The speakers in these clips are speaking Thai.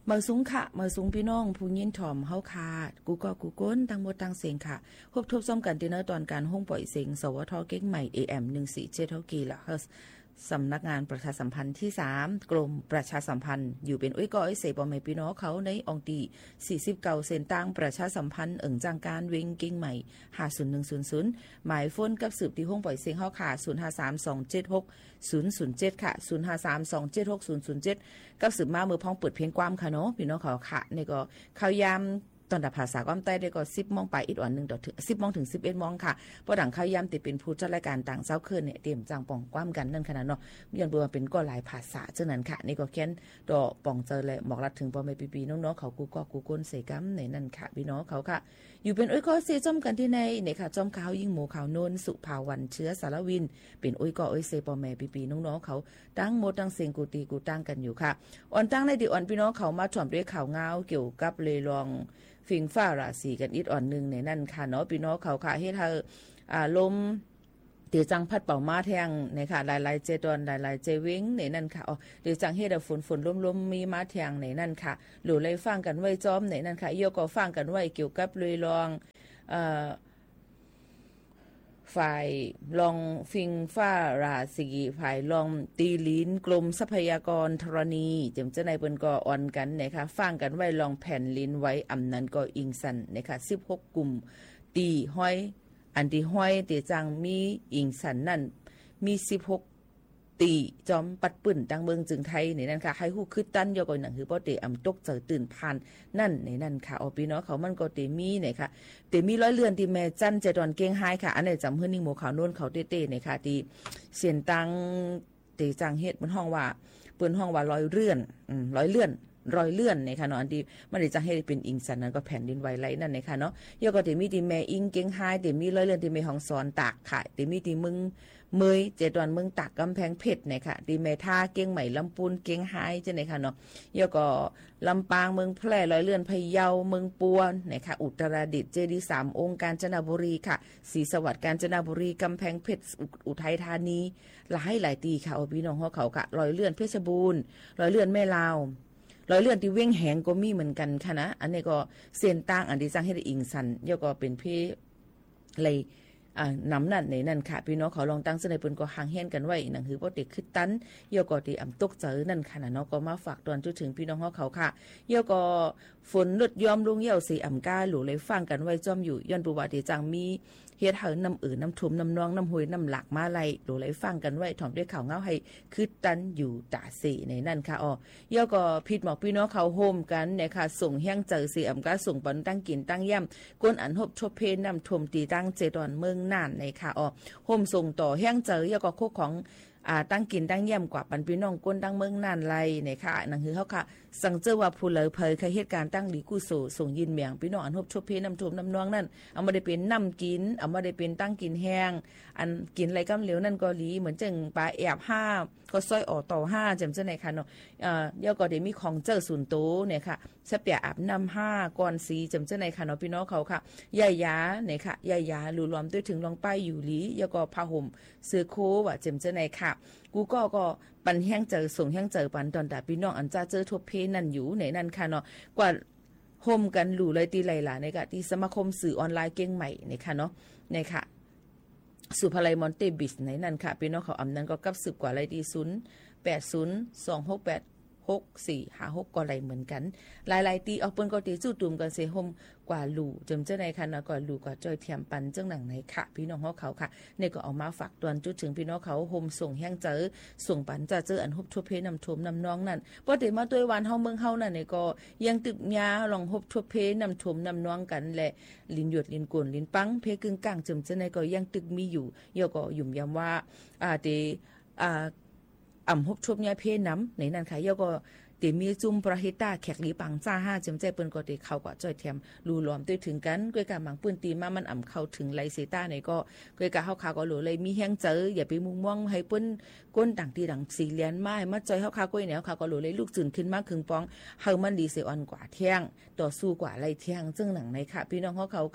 มาสูงค่ะมาสูงพี่น้องผู้ยินถ่อมเฮาค่ะกูก็กูก้นทั้งหมดทั้งเสียงค่ะพบทบซ้อมกันที่เนื้อตอนการห้องปล่อยเสียงสวทเก๊กใหม่ AM 147เท่ากีละเฮิร์สำนักงานประชาสัมพันธ์ที่3กรมประชาสัมพันธ์อยู่เป็นอุ้ยก้อยเสบอมพี่น้องเขาในองตี49เส้นตั้งประชาสัมพันธ์จังการเวงเก่งใหม่50100หมายโฟนกับสืบที่ห้องปล่อยเสียงเฮาค่ะ0532760007ค่ะ0532760007กับสืบมามือพ้องเปิดเพลงความค่ะเนาะพี่น้องเขาค่ะนี่ก็ข่าวยามตอนดับภาษาความใต้ได้ก็10 โมงไปอีกวันนึงต่อถึง10 โมงถึง11 โมงค่ะพอดังข่าวยามติเป็นผู้จัดรายการต่างเช้าคืนเนี่ยเตรียมจังป่องความกันนั่นขนาดเนาะย้อนเบิ่งเป็นก็หลายภาษาจังนั้นค่ะนี่ก็แค้นดอกป่องเจอเลยบอกรัดถึงพ่อแม่พี่ๆน้องๆเขากูก็กูก้นเสกำในนั่นค่ะพี่น้องเขาค่ะอยู่เป็นอ้อยก็เสจอมกันที่ในเนี่ยค่ะจอมขาวยิ่งหมูขาวนวลสุภาวันเชื้อสารวินเป็นอ้อยก็อ้อยเสพ่อแม่พี่ๆน้องๆเขาตั้งหมดตั้งเสียงกูตีกูตั้งกันอยู่ค่ะอ่อนตั้งในดิอ่อนพี่น้องเขามาถ่อมด้วยข่าวเงาเกี่ยวกับเลยลองฟิงฟ้าราศีกันอีกอ่อนนึงในนั่นค่ะเนาะพี่น้องเขาค่ะเฮ็ดให้ลมเดี๋ยวจังพัดเป่ามาแทงในค่ะหลายๆเจดอนหลายๆเจวิงในนั่นค่ะอ๋อเดี๋ยวจังเฮ็ดฝนลมมีมาแทงในนั่นค่ะหรือเลยฟังกันไว้จอมในนั่นค่ะโยก็ฟังกันไว้เกี่ยวกับเลยลองฝ่ายลองฟิงฟ้าราศีฝ่ายลองตีลิ้นกรมทรัพยากรธรณีจำเจ้าในเปิ้นก็อ่อนกันนะคะฟังกันไว้ลองแผ่นลิ้นไว้อำนั้นก็อิงสันนะคะ16กลุ่มตีห้อยอันที่ห้อยตีจังมีอิงสันนั่นมี16ตีจอมปัดปื้นดังเมืองจึงไทยในนั้นค่ะให้ฮู้คือตั้นยกหนังคือบ่เตอำตกเจอตื่นผ่านนั่นในนั้นค่ะอพี่น้องเขามันก็เตมีเนี่ยค่ะเตมีร้อยเรือนที่แม่จันเจดอนเก้งไฮค่ะอันนี้จำเฮือนิ่งหมู่ขาวโน่นเขาเต้ๆเนี่ยค่ะที่เสียนตังเตจังเฮ็ดบนห้องว่าเปิ้นห้องว่าร้อยเรือนร้อยเลื่อนรอยเลื่อนในค่ะเนาะอันที่มันจะให้เป็นอิงสันนั้นก็แผ่นดินไหวไหลนั่นในค่ะเนาะยก็ที่มีที่แม่อิงเก้งไฮที่มีร้อยเลื่อนที่แม่ห้องสอนตากค่ะที่มีที่มึงเมยเจดอนเมืองตากกำแพงเพชรเนี่ยค่ะที่แม่ท่าเก้งใหม่ลำปูนเก้งไฮจังได๋ค่ะเนาะยก็ลำปางเมืองแพร่ร้อยเลื่อนพะเยาเมืองปัวเนี่ยค่ะอุตรดิตถ์เจดีย์3องค์กาญจนบุรีค่ะศรีสวัสดิ์กาญจนบุรีกำแพงเพชรอุทัยธานีหลายตีค่ะพี่น้องเขาค่ะร้อยเลื่อนเพชรบูรณ์ร้อยเลื่อนแม่ลาวร้อยเลื่อนที่เว้งแหงก็มีเหมือนกันค่ะนะอันนี้ก็เส้นต่างอันที่สร้างให้ได้อิงสันยก็เป็นพี่เลยน้ำนั่นในนั่นค่ะพี่น้องเขาลองตั้งเสนอเปิ้นก็ห่างแห่นกันไว้หนังหือบ่ได้คึดตันยก็ที่ตกเจอนั่นค่ะนะเนาะก็มาฝากตอนจุดถึงพี่น้องเขาค่ะยก็ฝนลดยอมลงเหี่ยวสิกาหลูเลยฟังกันไว้จอมอยู่ย้อนประวัติจังมีเฮ็ดให้น้ำน้ำทุ่มน้ำนองน้ำห้วยน้ำหลากมาไหลหลูเลยฟังกันไว้ถ่อมด้วยข่าวเงาให้คึดตันอยู่ตาสีในนั่นค่ะยก็ผิดหมอกพี่น้องเขาโฮมกันเนี่ยค่ะส่งแห้งเจอสิกาส่งปอนตั้งกินตั้งย่ำก้นอันหบชบเพน้ำท่วมตีตั้งเจดอนเมืองน่านในค่ะโฮมส่งต่อแห้งเจอยก็โคของตั้งกินตั้งเยี่ยมกว่าปันพี่น้องก้นตั้งเมืองน่านไรเนี่ยค่ะนั่นคือเขาค่ะสังเจอว่าผู้เลยเพยเคยเหตุการณ์ตั้งหลีกู้โซส่งยินเมียงพี่น้องอันหบชบเพน้ำท่วมน้ำนองนั่นเอามาได้เป็นน้ำกินเอามาได้เป็นตั้งกินแห้งอันกินอะไรกำเหลวนั่นก็หลีเหมือนจังปลาแอบ5ก็ซอยต่อ5จำเจ้าไหนค่ะเนาะเดี๋ยวก็ได้มีของเจอศูนย์โตเนี่ยค่ะสเปียอาบน้ำ5ก่อนสีจำเจ้าไหนค่ะเนาะพี่น้องเขาค่ะยายาเนี่ยค่ะยายาหลุรวมด้วยถึงลองป้ายอยู่หลีเดี๋ยวก็ผ้าห่มเสื้อโค้ว่าจำเจ้าไหนค่ะกูก็ปันแห้งเจอส่งแห้งเจอปันตอนแต่พี่น้องอันจ้าเจอทบเพนั่นอยู่ในนั่นค่ะเนาะกว่าโฮมกันหลู่เลยตีไหลหลาในกะที่สมาคมสื่อออนไลน์เก่งใหม่ในค่ะเนาะในค่ะสุภาลัยมอนเตบิสในนั่นค่ะพี่น้องเขาอำนั้นก็กับสืบกว่าไรดี0802686456ก็ไรเหมือนกันหลายๆตีเอาเปิ้นก็ตีจู่ตุ่มกันเสโฮมกว่าหลู่จำเจ้าในค่ะนะกว่าหลู่กว่าจอยเทียมปันจังหนังไหนค่ะพี่น้องเขาค่ะนี่ก็เอามาฝากตอนจุดถึงพี่น้องเขาโฮมส่งแห้งเจอส่งปันจะเจออันฮบทั่วเพน้ำท่วมน้ำนองนั่นบ่ได้มาด้วยวันเฮาเมืองเฮานั่นนี่ก็ยังตึกยาลองฮบทั่วเพน้ำท่วมน้ำนองกันแหละลินหยดลินกวนลินปังเพกึ่งกลางจำเจ้าในก็ยังตึกมีอยู่ยก็ยุ่มยำว่าฮบชบยาเพน้ำในนั้นค่ะยก็เตมีจุ่มประหิตาแขกหลีปังจ้า5จำใจเปิ้นก็ได้เข้ากว่าจ้อยแถมรูล้อมด้วยถึงกันก้อยกะหมังปื้นตีมามันเข้าถึงไลเซต้าไหนก็ก้อยกะเฮาขาก็หลูเลยมีแฮงเจออย่าไปมุงม่วงให้เปิ้นก้นต่างที่ดังสีเหรียญไม้มาจ้อยเฮาขาก้อยแนวขาก็หลูเลยลูกจื่นขึ้นมาครึ่งปองเฮามันดีเซออนกว่าเที่ยงต่อสู้กว่าไลเที่ยงจึงหนังในค่ะพี่น้องเขาค่ะ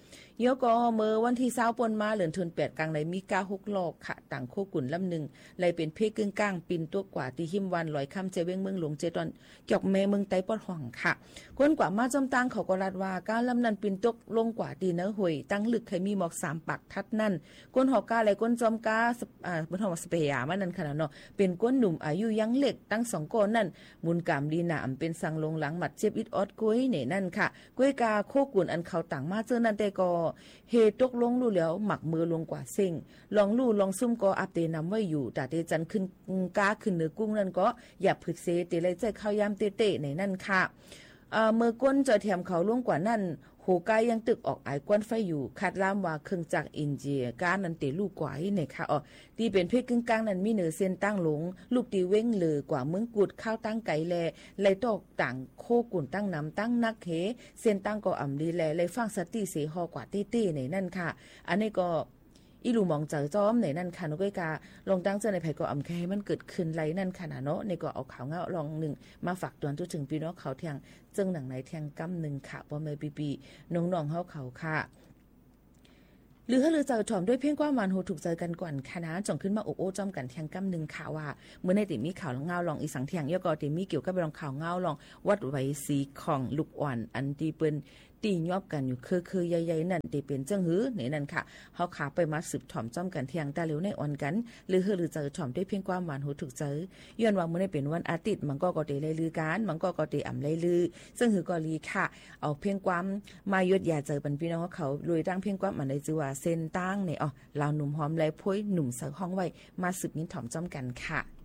เยก็เมื่อวันที่20ปนมาเหลือนทุน8กลางในมี96ลอกค่ะต่างโคกุ่นลำนึงเลยเป็นเพกึ่งกลางปินตัวกว่าที่หิมวันลอยค่ำเจเว้งเมืองหลวงเจตอนเกี่ยวแม่เมืองไต้ปอดห่องค่ะคนกว่ามาจอมตังเขาก็รัดว่าก้าลำนั้นปินตกลงกว่าตีเนื้อหวยตั้งลึกเคยมีหมอก3ปักทัดนั่นก้นหอกกาและก้นจอมกาบนหอกสเปียมันนั่นขนาดเนาะเป็นก้นหนุ่มอายุยังเล็กตั้ง2ก้นนั่นมุนกามดีหนามเป็นสังลงหลังหมัดเจ็บอิดออดกุ้ยเนี่ยนั่นค่ะกุ้ยกาโคกุ่นอันเขาต่างมาเจอนั่นแต่ก็เฮตกลงรู้แล้วหมักมือลงกว่าเซ็งลองลู่ลองซุ่มก็อัปเดนำไว้อยู่แต่เตจันขึ้นกาขึ้นเนื้อกุ้งนั่นก็อย่าผึดเซเตเลยใจข้าวยามเตะในนั่นค่ะเมื่อก้นเจอแถมเขาล่วงกว่านั่นโหกายยังตึกออกไอ้กวนไฟอยู่คาดล่ามว่าเครื่องจักรอินเดียการนั้นเตลูกกว่าให้เนี่ยค่ะที่เป็นเพศกึ่งกลางนั้นมีเนื้อเส้นตั้งหลงลูกตีเว้งเลยกว่าเมืองกุดข้าวตั้งไก่แลไหลตอกต่างโคกุ่นตั้งน้ำตั้งนักเฮเส้นตั้งก็อ่ำดีแลเลยฟังสติเสหอกว่าเต้ๆในนั่นค่ะอันนี้ก็อีลูมองเจอจอมในนั่นค่ะนกกาลองตั้งเจอในไผก็อำแค่ให้มันเกิดขึ้นไรนั่นค่ะนะเนาะในก็เอาข่าวเงาลองหนึ่งมาฝากตวนตัวถึงพี่น้องเขาเทียงจึงหนังในเทียงกำหนึ่งค่ะบ่แม่ปีน้องๆเฮาเขาค่ะหรือถ้าลือเจอถอมด้วยเพียงกว่ามันโหถูกใจกันก่อนค่ะนะจ่องขึ้นมาโอ้จอมกันเทียงกำหนึ่งค่ะว่าเมื่อในติมีข่าวเงาลองอีสังเทียงยก็ติมีเกี่ยวกับลองข่าวเงาลองวัดไว้สีของลูกอ่อนอันที่เปิ้นตียอบกันอยู่คือใหญ่ๆนั่นที่เป็นจังหือนี่นั่นค่ะเฮาขาไปมาสืบถอมจ้อมกันเที่ยงตาเหลวในอ่อนกันหรือเจอถอมได้เพียงความหวานหูถูกใจย้อนว่ามื้อนี้เป็นวันอาทิตย์มันก็เตเลยลือกันมันก็เตอ่ำเลยลือซึ่งหือก็ลีค่ะเอาเพียงความมายดอย่าเจอปันพี่น้องเขารวยตั้งเพียงความมันได้ชื่อว่าเส้นตั้งนี่ลาวหนุ่มหอมและพ้อยหนุ่มเสือห้องไว้มาสืบนิ้นถอมจ้อมกันค่ะ